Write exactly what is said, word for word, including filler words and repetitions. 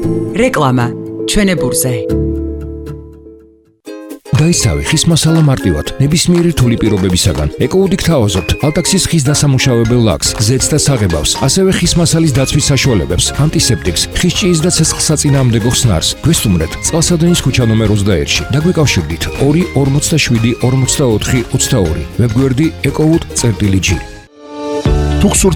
რეკლამა ჩვენებურზე. დაისავი ხის მასალა მარტივად, ნებისმიერი რთული პირობებისაგან. ეკოუდი გთავაზობთ ალტაქსის ხის დასამუშავებელ ლაქს, ზეთს და საღებავს, ასევე ხის მასალის დაცვის საშუალებებს, ანტისეპტიკს, ხის ჭიის და ცეცხლსაწინააღმდეგო ხსნარს. გვესტუმრეთ წყალსადენის ქუჩა ნომერ ოცდაერთში. დაგვიკავშირდით ორი ორმოცდაშვიდი ორმოცდაოთხი ოცდაორი. ვებგვერდი ეკოუდი წერტილი ჯი.